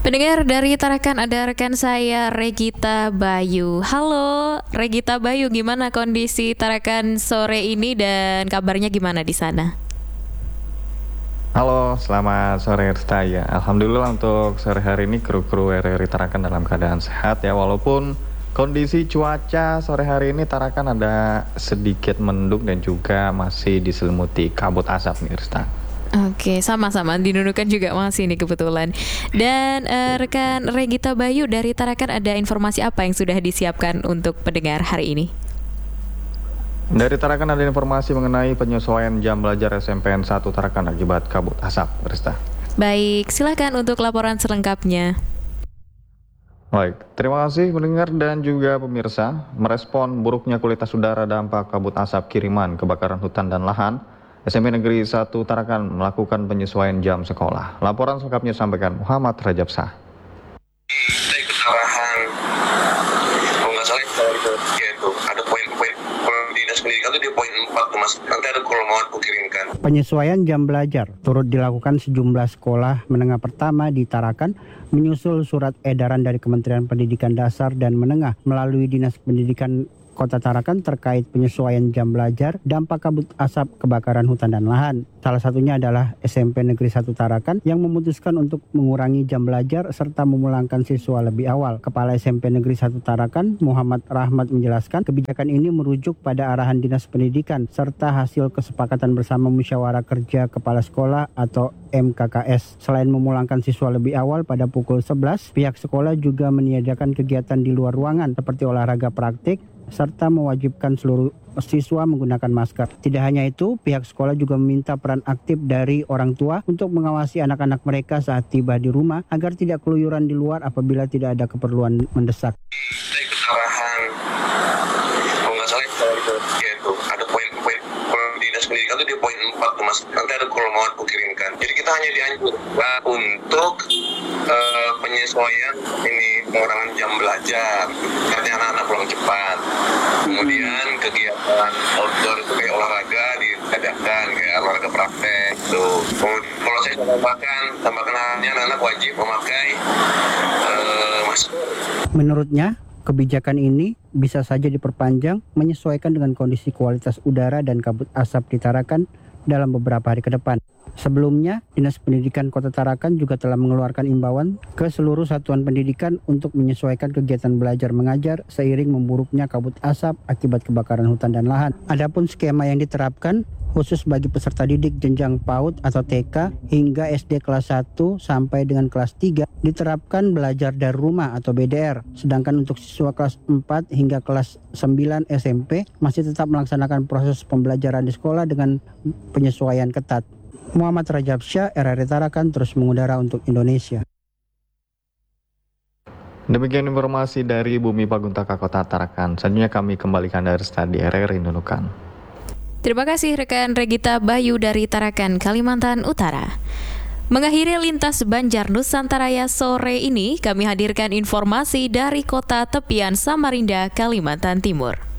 Pendengar dari Tarakan ada rekan saya Regita Bayu. Halo Regita Bayu, gimana kondisi Tarakan sore ini dan kabarnya gimana di sana? Halo, selamat sore Rista ya. Alhamdulillah untuk sore hari ini kru-kru RRI Tarakan dalam keadaan sehat ya. Walaupun kondisi cuaca sore hari ini Tarakan ada sedikit mendung dan juga masih diselimuti kabut asap nih Rista. Oke, sama-sama di Nunukan juga masih nih kebetulan. Dan rekan Regita Bayu dari Tarakan ada informasi apa yang sudah disiapkan untuk pendengar hari ini? Dari Tarakan ada informasi mengenai penyesuaian jam belajar SMPN 1 Tarakan akibat kabut asap Rista. Baik, silakan untuk laporan selengkapnya. Baik, terima kasih pendengar dan juga pemirsa. Merespon buruknya kualitas udara dampak kabut asap kiriman kebakaran hutan dan lahan, SMP Negeri 1 Tarakan melakukan penyesuaian jam sekolah. Laporan selengkapnya sampaikan Muhammad Rajab Shah. Saya ikut arahan, kalau nggak salah itu ada poin-poin dinas pendidikan itu di poin 4 tuh mas. Nanti ada kalau mau aku kirimkan. Penyesuaian jam belajar turut dilakukan sejumlah sekolah menengah pertama di Tarakan menyusul surat edaran dari Kementerian Pendidikan Dasar dan Menengah melalui Dinas Pendidikan Kota Tarakan terkait penyesuaian jam belajar dampak kabut asap kebakaran hutan dan lahan. Salah satunya adalah SMP Negeri 1 Tarakan yang memutuskan untuk mengurangi jam belajar serta memulangkan siswa lebih awal. Kepala SMP Negeri 1 Tarakan, Muhammad Rahmat menjelaskan kebijakan ini merujuk pada arahan Dinas Pendidikan serta hasil kesepakatan bersama Musyawarah Kerja Kepala Sekolah atau MKKS. Selain memulangkan siswa lebih awal pada pukul 11, pihak sekolah juga meniadakan kegiatan di luar ruangan seperti olahraga praktik serta mewajibkan seluruh siswa menggunakan masker. Tidak hanya itu, pihak sekolah juga meminta peran aktif dari orang tua untuk mengawasi anak-anak mereka saat tiba di rumah agar tidak keluyuran di luar apabila tidak ada keperluan mendesak. Saya ikut arahan, kalau nggak salah itu ada poin-poin dinas pendidikan itu di poin 4 tuh mas. Nanti ada kalau mau aku kirimkan. Jadi kita hanya dianjurkan untuk penyesuaian ini pengurangan jam belajar karena anak-anak pulang cepat. Kemudian kegiatan outdoor itu kayak olahraga diadakan kayak olahraga praktek tuh. Kalau saya tambahkan halnya anak-anak wajib memakai masker. Menurutnya, kebijakan ini bisa saja diperpanjang menyesuaikan dengan kondisi kualitas udara dan kabut asap di Tarakan dalam beberapa hari ke depan. Sebelumnya, Dinas Pendidikan Kota Tarakan juga telah mengeluarkan imbauan ke seluruh satuan pendidikan untuk menyesuaikan kegiatan belajar mengajar seiring memburuknya kabut asap akibat kebakaran hutan dan lahan. Adapun skema yang diterapkan khusus bagi peserta didik jenjang PAUD atau TK hingga SD kelas 1 sampai dengan kelas 3 diterapkan belajar dari rumah atau BDR. Sedangkan untuk siswa kelas 4 hingga kelas 9 SMP masih tetap melaksanakan proses pembelajaran di sekolah dengan penyesuaian ketat. Muhammad Rajab Shah, RRI Tarakan terus mengudara untuk Indonesia. Demikian informasi dari Bumi Paguntaka Kota Tarakan. Selanjutnya kami kembalikan dari studi RRI Nunukan. Terima kasih rekan Regita Bayu dari Tarakan, Kalimantan Utara. Mengakhiri lintas Banjar Nusantara sore ini, kami hadirkan informasi dari kota tepian Samarinda, Kalimantan Timur.